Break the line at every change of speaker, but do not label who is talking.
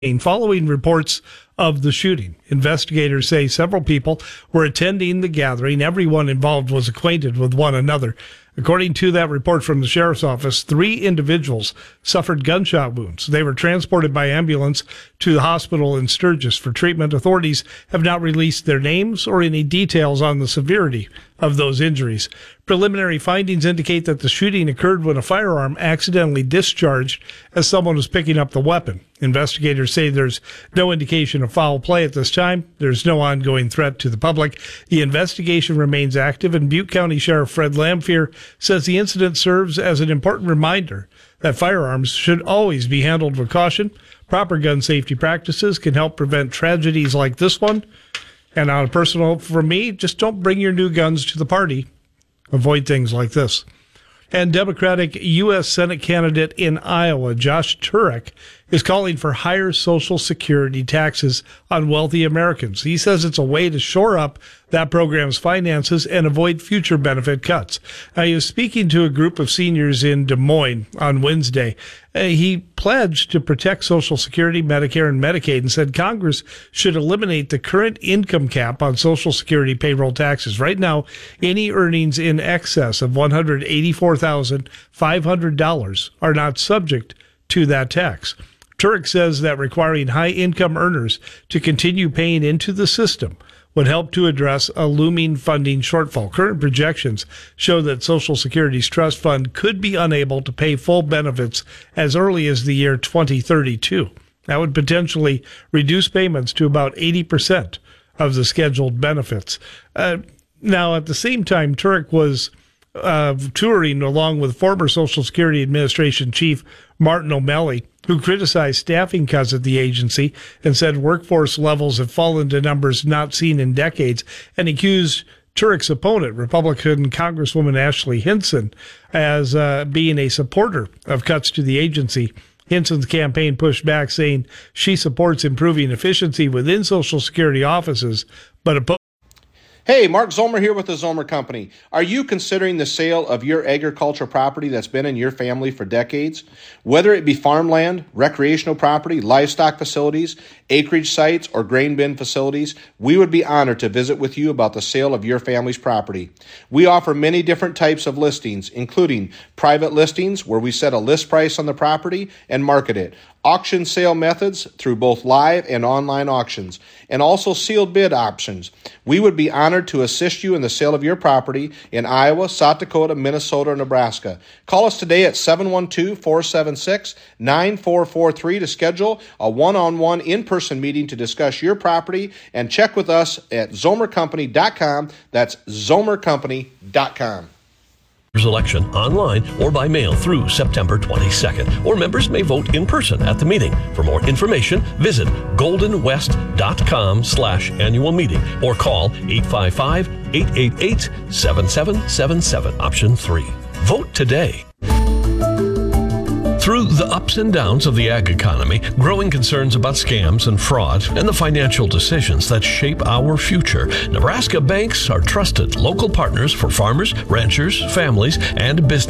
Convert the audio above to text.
Following reports of the shooting, investigators say several people were attending the gathering. Everyone involved was acquainted with one another. According to that report from the sheriff's office, 3 individuals suffered gunshot wounds. They were transported by ambulance to the hospital in Sturgis for treatment. Authorities have not released their names or any details on the severity of those injuries. Preliminary findings indicate that the shooting occurred when a firearm accidentally discharged as someone was picking up the weapon. Investigators say there's no indication of foul play at this time. There's no ongoing threat to the public. The investigation remains active, and Butte County Sheriff Fred Lamphere says the incident serves as an important reminder that firearms should always be handled with caution. Proper gun safety practices can help prevent tragedies like this one. And on a personal, for me, just don't bring your new guns to the party. Avoid things like this. And Democratic U.S. Senate candidate in Iowa, Josh Turek, is calling for higher Social Security taxes on wealthy Americans. He says it's a way to shore up that program's finances and avoid future benefit cuts. He was speaking to a group of seniors in Des Moines on Wednesday. He pledged to protect Social Security, Medicare, and Medicaid and said Congress should eliminate the current income cap on Social Security payroll taxes. Right now, any earnings in excess of $184,500 are not subject to that tax. Turek says that requiring high-income earners to continue paying into the system would help to address a looming funding shortfall. Current projections show that Social Security's trust fund could be unable to pay full benefits as early as the year 2032. That would potentially reduce payments to about 80% of the scheduled benefits. Now, at the same time, Turek was touring along with former Social Security Administration Chief Martin O'Malley, who criticized staffing cuts at the agency and said workforce levels have fallen to numbers not seen in decades, and accused Turek's opponent, Republican Congresswoman Ashley Hinson, as being a supporter of cuts to the agency. Hinson's campaign pushed back, saying she supports improving efficiency within Social Security offices, but opposed.
Hey, Mark Zomer here with the Zomer Company. Are you considering the sale of your agricultural property that's been in your family for decades? Whether it be farmland, recreational property, livestock facilities, acreage sites, or grain bin facilities, we would be honored to visit with you about the sale of your family's property. We offer many different types of listings, including private listings where we set a list price on the property and market it, auction sale methods through both live and online auctions, and also sealed bid options. We would be honored to assist you in the sale of your property in Iowa, South Dakota, Minnesota, or Nebraska. Call us today at 712-476-9443 to schedule a one-on-one in-person meeting to discuss your property, and check with us at zomercompany.com. That's zomercompany.com.
Election online or by mail through September 22nd, or members may vote in person at the meeting. For more information, visit goldenwest.com/annual meeting or call 855-888-7777, option 3. Vote today. Through the ups and downs of the ag economy, growing concerns about scams and fraud, and the financial decisions that shape our future, Nebraska banks are trusted local partners for farmers, ranchers, families, and businesses.